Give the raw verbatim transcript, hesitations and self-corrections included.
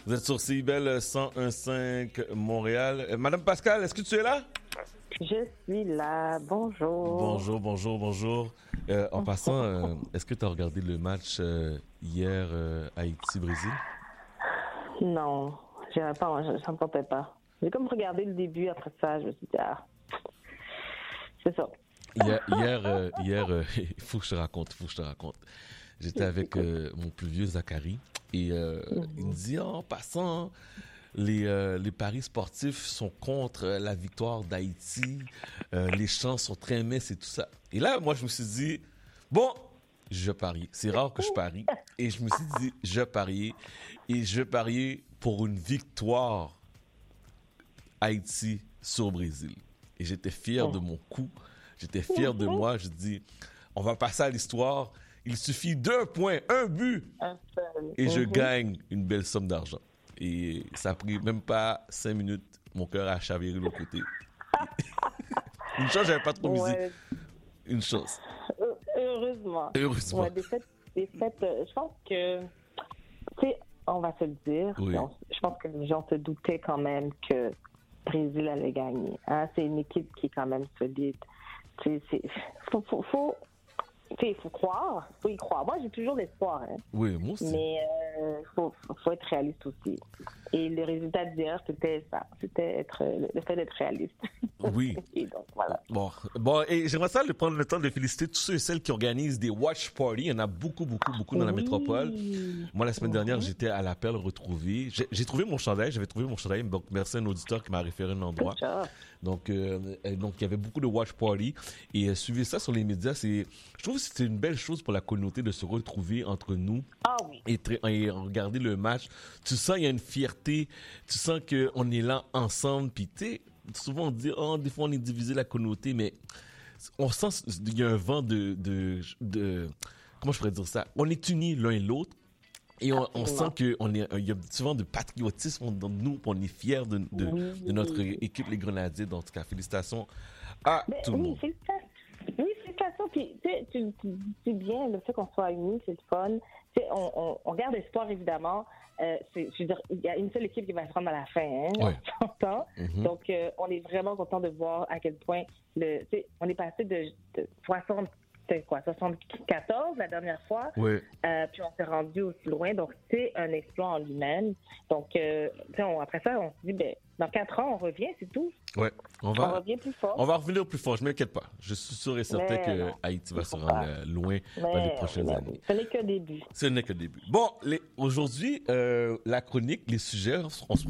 Vous êtes sur C I B L cent un virgule cinq Montréal. Euh, Madame Pascal, est-ce que tu es là? Je suis là. Bonjour. Bonjour, bonjour, bonjour. Euh, en passant, euh, est-ce que tu as regardé le match euh, hier euh, Haïti-Brésil? Non, j'irai pas, je, ça me tentait pas. J'ai comme regardé le début, après ça, je me suis dit, ah, c'est ça. Hier, hier, euh, hier euh, il faut que je te raconte, il faut que je te raconte. J'étais avec euh, mon plus vieux Zachary et euh, mm-hmm. il me dit, en passant, les, euh, les paris sportifs sont contre la victoire d'Haïti, euh, les champs sont très minces et tout ça. Et là, moi, je me suis dit, bon, je parie. C'est rare que je parie. Et je me suis dit, je parie. Et je parie pour une victoire Haïti sur Brésil. Et j'étais fier de mon coup. J'étais fier de moi. Je dis, on va passer à l'histoire. Il suffit d'un point, un but, et je gagne une belle somme d'argent. Et ça a pris même pas cinq minutes. Mon cœur a chaviré de l'autre côté. Une chance, j'avais pas trop misé. Ouais. Une chance. Heureusement. Heureusement. Ouais, des fêtes, des fêtes, euh, je pense que, tu sais, on va se le dire. Oui. On, je pense que les gens se doutaient quand même que le Brésil allait gagner. Hein? C'est une équipe qui est quand même solide. Tu sais, faut, faut, faut, il faut croire, il faut y croire. Moi, j'ai toujours l'espoir. Hein. Oui, moi aussi. Mais il euh, faut, faut être réaliste aussi. Et le résultat d'hier, c'était ça. C'était être, le fait d'être réaliste. Oui. Et donc, voilà. Bon, bon, et j'aimerais ça de prendre le temps de féliciter tous ceux et celles qui organisent des watch parties. Il y en a beaucoup, beaucoup, beaucoup dans oui. la métropole. Moi, la semaine dernière, oui. j'étais à l'Appel Retrouvé. J'ai, j'ai trouvé mon chandail. J'avais trouvé mon chandail. Donc, merci à un auditeur qui m'a référé un endroit. Donc, euh, donc, il y avait beaucoup de watch parties. Et euh, suivez ça sur les médias. C'est, je trouve que c'est une belle chose pour la communauté de se retrouver entre nous. Ah oui. Et, et regarder le match. Tu sens qu'il y a une fierté. Tu sens qu'on est là ensemble. Puis, tu sais, souvent on dit, oh, des fois on est divisé la communauté, mais on sent qu'il y a un vent de, de, de, comment je pourrais dire ça? On est unis l'un et l'autre. Et on, on sent qu'il y a souvent de patriotisme dans nous, on est fiers de, de, oui. de notre équipe, les Grenadiers. Donc, en tout cas, félicitations à mais, tout le oui, monde. Félicitations. Oui, félicitations. Puis, tu, tu, tu dis bien, le fait qu'on soit unis, c'est le fun. On, on, on garde espoir, évidemment. Euh, c'est, je veux dire, il y a une seule équipe qui va se rendre à la fin, hein, oui. on s'entend. Mm-hmm. Donc, euh, on est vraiment content de voir à quel point le, on est passé de, de soixante, quoi, soixante-quatorze la dernière fois, oui. euh, puis on s'est rendu aussi loin. Donc, c'est un exploit en lui-même. Donc, euh, on, après ça, on se dit, ben, dans quatre ans, on revient, c'est tout. Ouais, on va. On revient plus fort. On va revenir plus fort, je ne m'inquiète pas. Je suis sûr et certain mais que non, Haïti va se rendre pas. loin mais dans les prochaines mais années. Ce n'est que le début. Ce n'est que le début. Bon, les, aujourd'hui, euh, la chronique, les sujets, on se